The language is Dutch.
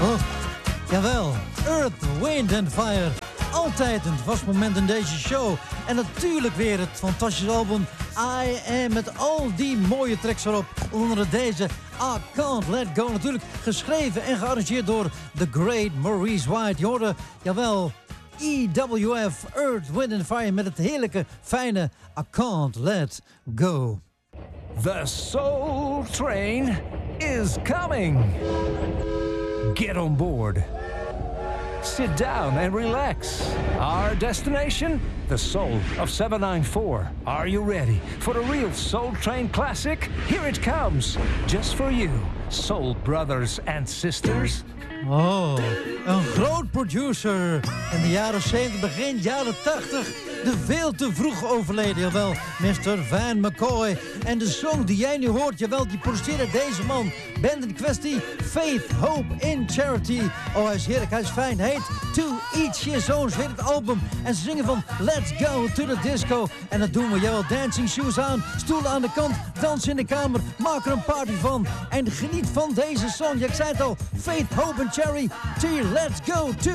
Oh, jawel, Earth, Wind and Fire. Altijd een vast moment in deze show. En natuurlijk weer het fantastische album I Am met al die mooie tracks erop. Onder andere deze I Can't Let Go. Natuurlijk geschreven en gearrangeerd door the great Maurice White. Je hoorde, jawel, EWF, Earth, Wind and Fire met het heerlijke, fijne I Can't Let Go. The Soul Train is coming. Get on board. Sit down and relax. Our destination, the Soul of 794. Are you ready for a real Soul Train classic? Here it comes, just for you, Soul brothers and sisters. Oh, een groot producer. In de jaren 70, begin jaren 80. De veel te vroeg overleden, jawel, Mr. Van McCoy. En de song die jij nu hoort, jawel, die produceerde deze man. Band in kwestie, Faith, Hope in Charity. Oh, hij is heerlijk, hij is fijn. Hij heet To Each His Own, heet het album. En ze zingen van Let's Go to the Disco. En dat doen we, jawel, dancing shoes aan, stoelen aan de kant, dansen in de kamer, maak er een party van. En geniet van deze song. Ja, ik zei het al, Faith, Hope in Charity. Let's go to